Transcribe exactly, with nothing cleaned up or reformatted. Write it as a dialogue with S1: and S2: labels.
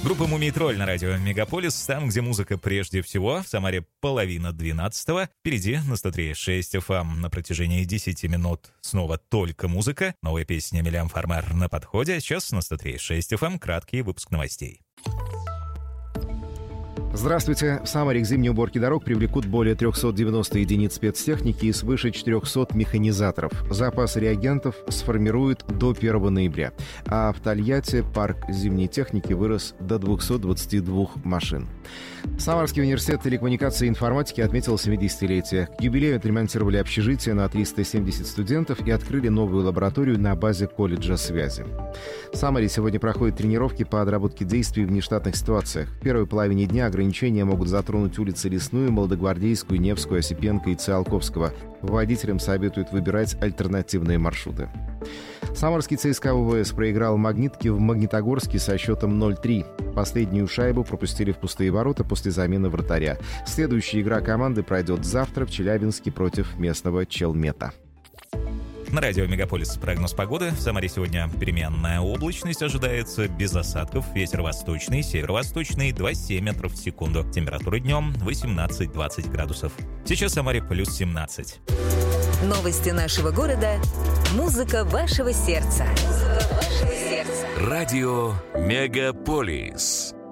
S1: Группа «Мумий Тролль» на радио «Мегаполис». Там, где музыка прежде всего. В Самаре половина двенадцатого. Впереди на сто три и шесть эф эм на протяжении десяти минут снова только музыка. Новая песня Милиан Фармер на подходе. Сейчас на сто три и шесть эф эм краткий выпуск новостей.
S2: Здравствуйте. В Самаре к зимней уборке дорог привлекут более триста девяносто единиц спецтехники и свыше четыреста механизаторов. Запас реагентов сформируют до первого ноября. А в Тольятти парк зимней техники вырос до двухсот двадцати двух машин. Самарский университет телекоммуникации и информатики отметил семидесятилетие. К юбилею отремонтировали общежитие на триста семьдесят студентов и открыли новую лабораторию на базе колледжа связи. В Самаре сегодня проходят тренировки по отработке действий в нештатных ситуациях. В первой половине дня ограничения могут затронуть улицы Лесную, Молодогвардейскую, Невскую, Осипенко и Циолковского. Водителям советуют выбирать альтернативные маршруты. Самарский ЦСКА ВВС проиграл «Магнитке» в Магнитогорске со счетом ноль три. Последнюю шайбу пропустили в пустые ворота после замены вратаря. Следующая игра команды пройдет завтра в Челябинске против местного Челмета.
S1: На радио «Мегаполис» прогноз погоды. В Самаре сегодня переменная облачность ожидается, без осадков. Ветер восточный, северо-восточный, два семь метров в секунду. Температура днем восемнадцать-двадцать градусов. Сейчас в Самаре плюс семнадцать.
S3: Новости нашего города. Музыка вашего сердца. Музыка вашего сердца.
S4: Радио «Мегаполис».